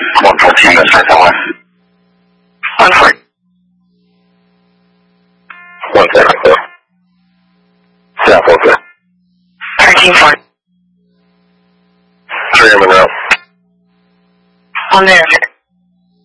114 this right away. 114. 174. South 1 13-4. 3 Monroe. On there.